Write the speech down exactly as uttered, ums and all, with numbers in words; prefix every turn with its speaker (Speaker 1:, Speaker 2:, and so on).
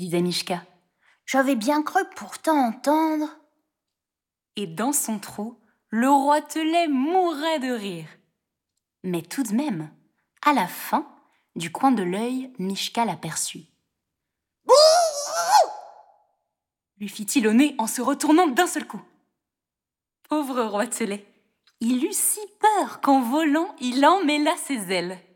Speaker 1: disait Mishka.
Speaker 2: J'avais bien cru pourtant entendre.
Speaker 1: Et dans son trou, le roitelet mourait de rire. Mais tout de même, à la fin, du coin de l'œil, Mishka l'aperçut. « Bouh !» lui fit-il au nez en se retournant d'un seul coup. Pauvre roitelet, il eut si peur qu'en volant, il emmêla ses ailes.